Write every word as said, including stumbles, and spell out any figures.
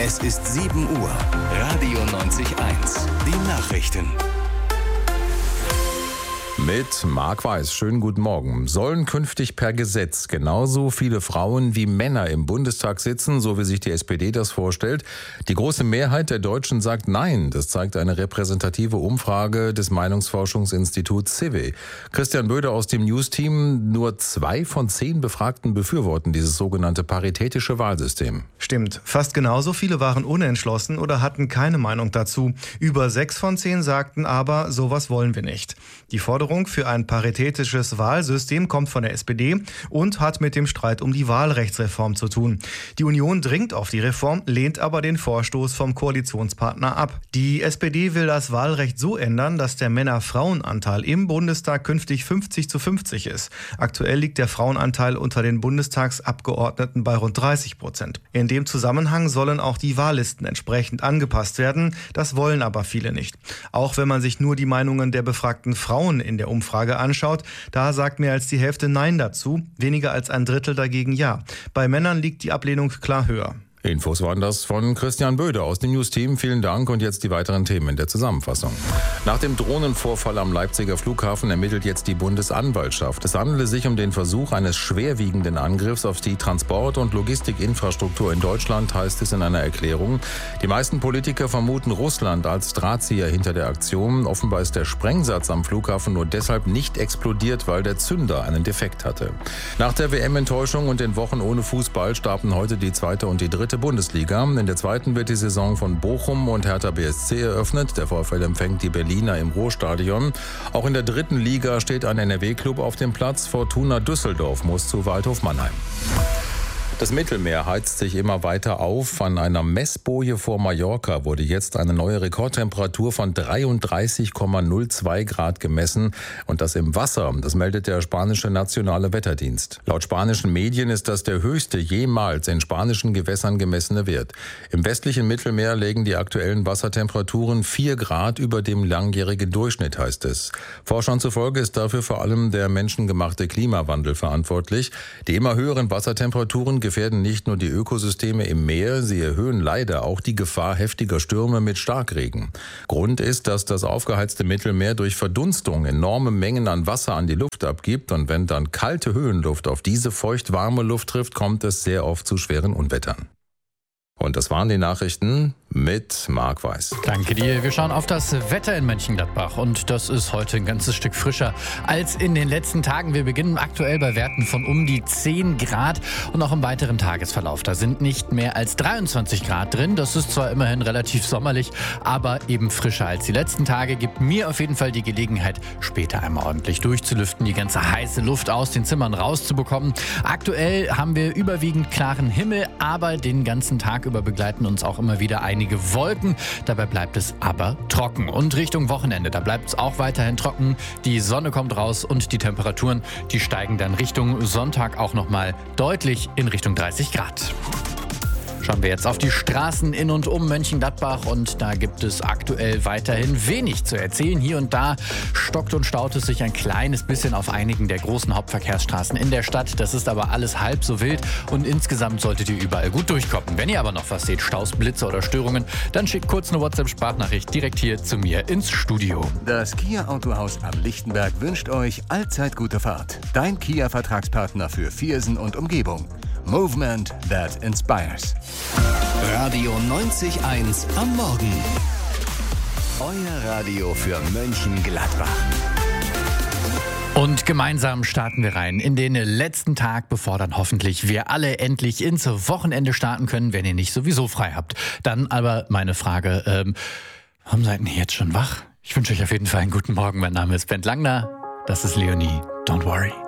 Es ist sieben Uhr. Radio neunzig Komma eins. Die Nachrichten. Mit Marc Weiß. Schönen guten Morgen. Sollen künftig per Gesetz genauso viele Frauen wie Männer im Bundestag sitzen, so wie sich die S P D das vorstellt? Die große Mehrheit der Deutschen sagt nein. Das zeigt eine repräsentative Umfrage des Meinungsforschungsinstituts C I V I. Christian Böder aus dem News-Team. Nur zwei von zehn Befragten befürworten dieses sogenannte paritätische Wahlsystem. Stimmt. Fast genauso viele waren unentschlossen oder hatten keine Meinung dazu. Über sechs von zehn sagten aber, sowas wollen wir nicht. Die Forderung für ein paritätisches Wahlsystem kommt von der S P D und hat mit dem Streit um die Wahlrechtsreform zu tun. Die Union dringt auf die Reform, lehnt aber den Vorstoß vom Koalitionspartner ab. Die S P D will das Wahlrecht so ändern, dass der Männer-Frauen-Anteil im Bundestag künftig fünfzig zu fünfzig ist. Aktuell liegt der Frauenanteil unter den Bundestagsabgeordneten bei rund dreißig Prozent. In dem Zusammenhang sollen auch die Wahllisten entsprechend angepasst werden. Das wollen aber viele nicht. Auch wenn man sich nur die Meinungen der befragten Frauen in der Umfrage anschaut, da sagt mehr als die Hälfte Nein dazu, weniger als ein Drittel dagegen Ja. Bei Männern liegt die Ablehnung klar höher. Infos waren das von Christian Böder aus dem News-Team. Vielen Dank und jetzt die weiteren Themen in der Zusammenfassung. Nach dem Drohnenvorfall am Leipziger Flughafen ermittelt jetzt die Bundesanwaltschaft. Es handele sich um den Versuch eines schwerwiegenden Angriffs auf die Transport- und Logistikinfrastruktur in Deutschland, heißt es in einer Erklärung. Die meisten Politiker vermuten Russland als Drahtzieher hinter der Aktion. Offenbar ist der Sprengsatz am Flughafen nur deshalb nicht explodiert, weil der Zünder einen Defekt hatte. Nach der W M-Enttäuschung und den Wochen ohne Fußball starten heute die zweite und die dritte Bundesliga. In der zweiten wird die Saison von Bochum und Hertha B S C eröffnet. Der VfL empfängt die Berliner im Ruhrstadion. Auch in der dritten Liga steht ein N R W-Club auf dem Platz. Fortuna Düsseldorf muss zu Waldhof Mannheim. Das Mittelmeer heizt sich immer weiter auf. An einer Messboje vor Mallorca wurde jetzt eine neue Rekordtemperatur von dreiunddreißig Komma null zwei Grad gemessen. Und das im Wasser. Das meldet der spanische Nationale Wetterdienst. Laut spanischen Medien ist das der höchste jemals in spanischen Gewässern gemessene Wert. Im westlichen Mittelmeer liegen die aktuellen Wassertemperaturen vier Grad über dem langjährigen Durchschnitt, heißt es. Forschern zufolge ist dafür vor allem der menschengemachte Klimawandel verantwortlich. Die immer höheren Wassertemperaturen gefährden nicht nur die Ökosysteme im Meer, sie erhöhen leider auch die Gefahr heftiger Stürme mit Starkregen. Grund ist, dass das aufgeheizte Mittelmeer durch Verdunstung enorme Mengen an Wasser an die Luft abgibt und wenn dann kalte Höhenluft auf diese feucht-warme Luft trifft, kommt es sehr oft zu schweren Unwettern. Und das waren die Nachrichten mit Marc Weiß. Danke dir. Wir schauen auf das Wetter in Mönchengladbach und das ist heute ein ganzes Stück frischer als in den letzten Tagen. Wir beginnen aktuell bei Werten von um die zehn Grad und auch im weiteren Tagesverlauf. Da sind nicht mehr als dreiundzwanzig Grad drin. Das ist zwar immerhin relativ sommerlich, aber eben frischer als die letzten Tage. Gibt mir auf jeden Fall die Gelegenheit, später einmal ordentlich durchzulüften, die ganze heiße Luft aus den Zimmern rauszubekommen. Aktuell haben wir überwiegend klaren Himmel, aber den ganzen Tag über begleiten uns auch immer wieder einige Wolken. Dabei bleibt es aber trocken. Und Richtung Wochenende, da bleibt es auch weiterhin trocken. Die Sonne kommt raus und die Temperaturen, die steigen dann Richtung Sonntag auch nochmal deutlich in Richtung dreißig Grad. Schauen wir jetzt auf die Straßen in und um Mönchengladbach und da gibt es aktuell weiterhin wenig zu erzählen. Hier und da stockt und staut es sich ein kleines bisschen auf einigen der großen Hauptverkehrsstraßen in der Stadt. Das ist aber alles halb so wild und insgesamt solltet ihr überall gut durchkommen. Wenn ihr aber noch was seht, Staus, Blitze oder Störungen, dann schickt kurz eine WhatsApp-Sprachnachricht direkt hier zu mir ins Studio. Das Kia Autohaus am Lichtenberg wünscht euch allzeit gute Fahrt. Dein Kia-Vertragspartner für Viersen und Umgebung. Movement that inspires. Radio neunzig Komma eins am Morgen. Euer Radio für Mönchengladbach. Und gemeinsam starten wir rein in den letzten Tag, bevor dann hoffentlich wir alle endlich ins Wochenende starten können, wenn ihr nicht sowieso frei habt. Dann aber meine Frage, ähm, warum seid ihr jetzt schon wach? Ich wünsche euch auf jeden Fall einen guten Morgen. Mein Name ist Bent Langner. Das ist Leonie. Don't worry.